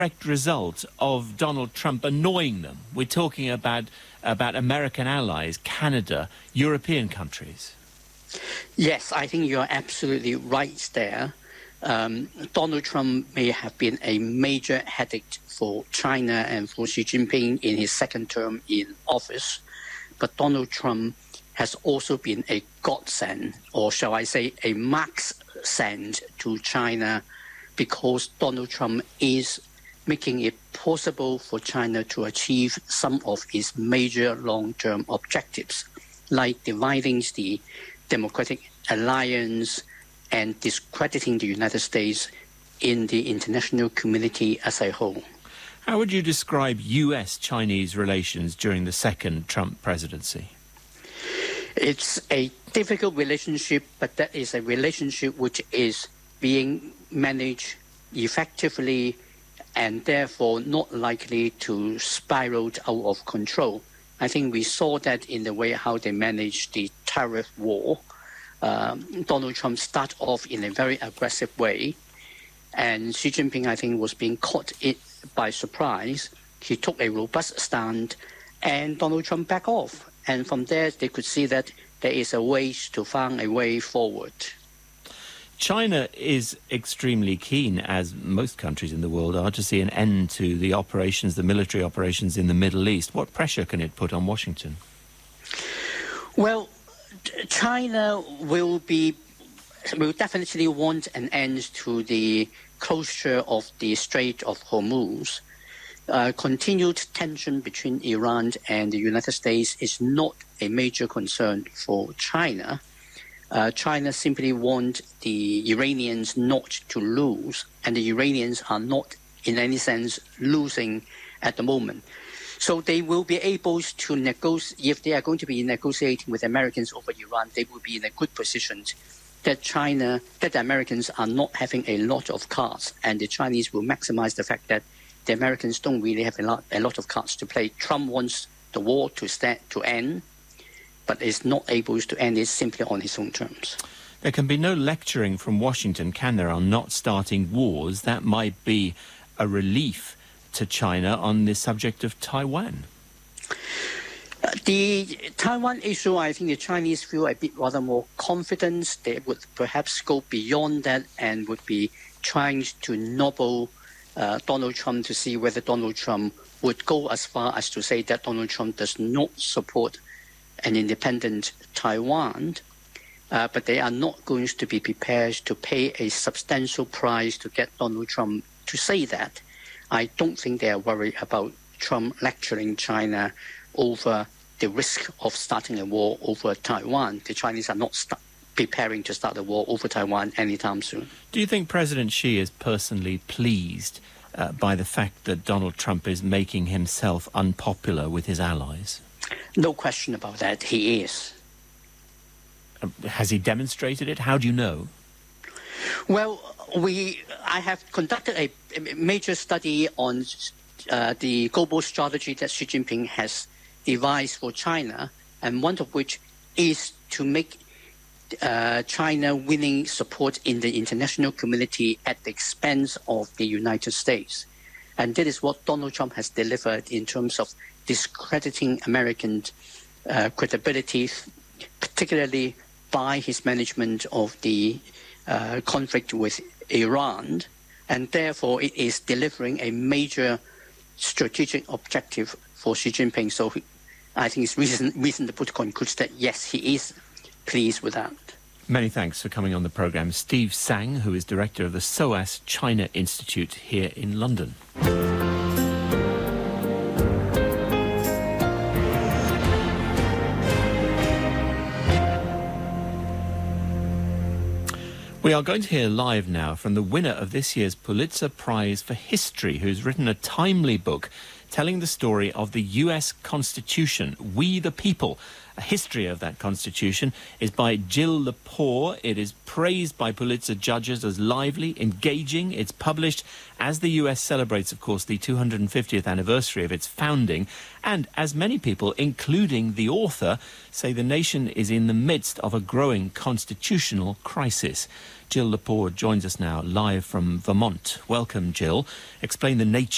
direct result of Donald Trump annoying them? We're talking about American allies, Canada, European countries. Yes, I think you're absolutely right there. Donald Trump may have been a major headache for China and for Xi Jinping in his second term in office. But Donald Trump has also been a godsend, or shall I say a max send to China, because Donald Trump is making it possible for China to achieve some of its major long-term objectives, like dividing the Democratic Alliance and discrediting the United States in the international community as a whole. How would you describe US-Chinese relations during the second Trump presidency? It's a difficult relationship, but that is a relationship which is being managed effectively and therefore not likely to spiral out of control. I think we saw that in the way how they managed the tariff war. Donald Trump started off in a very aggressive way, and Xi Jinping, I think, was being caught by surprise. He took a robust stand, and Donald Trump backed off. And from there, they could see that there is a way to find a way forward. China is extremely keen, as most countries in the world are, to see an end to the operations, the military operations in the Middle East. What pressure can it put on Washington? Well, China will definitely want an end to the closure of the Strait of Hormuz. Continued tension between Iran and the United States is not a major concern for China. China simply wants the Iranians not to lose, and the Iranians are not in any sense losing at the moment. So they will be able to negotiate. If they are going to be negotiating with Americans over Iran, they will be in a good position that the Americans are not having a lot of cards, and the Chinese will maximize the fact that the Americans don't really have a lot of cards to play. Trump wants the war to end, but is not able to end it simply on his own terms. There can be no lecturing from Washington, can there, on not starting wars? That might be a relief to China on the subject of Taiwan. The Taiwan issue, I think the Chinese feel a bit rather more confident. They would perhaps go beyond that and would be trying to nobble Donald Trump to see whether Donald Trump would go as far as to say that Donald Trump does not support an independent Taiwan, but they are not going to be prepared to pay a substantial price to get Donald Trump to say that. I don't think they are worried about Trump lecturing China over the risk of starting a war over Taiwan. The Chinese are not preparing to start a war over Taiwan anytime soon. Do you think President Xi is personally pleased by the fact that Donald Trump is making himself unpopular with his allies? No question about that. He is. Has he demonstrated it? How do you know? Well, I have conducted a major study on the global strategy that Xi Jinping has devised for China, and one of which is to make China winning support in the international community at the expense of the United States. And that is what Donald Trump has delivered in terms of discrediting American credibility, particularly by his management of the conflict with Iran. And therefore, it is delivering a major strategic objective for Xi Jinping. So I think it's reasonable to conclude that, yes, he is pleased with that. Many thanks for coming on the programme. Steve Tsang, who is director of the SOAS China Institute here in London. We are going to hear live now from the winner of this year's Pulitzer Prize for History, who's written a timely book telling the story of the US Constitution, We the People. A history of that Constitution is by Jill Lepore. It is praised by Pulitzer judges as lively, engaging. It's published as the US celebrates, of course, the 250th anniversary of its founding. And as many people, including the author, say the nation is in the midst of a growing constitutional crisis. Jill Lepore joins us now live from Vermont. Welcome, Jill. Explain the nature